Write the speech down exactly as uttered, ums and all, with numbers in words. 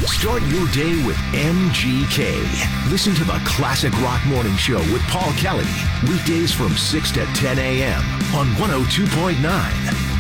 Start your day with M G K. Listen to the Classic Rock Morning Show with Paul Kelly. Weekdays from six to ten a.m. on one oh two point nine